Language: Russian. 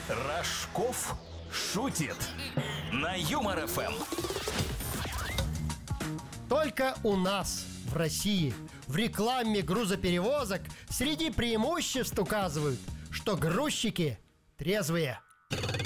Рожков шутит на Юмор ФМ. Только у нас, в России, в рекламе грузоперевозок среди преимуществ указывают, что грузчики трезвые.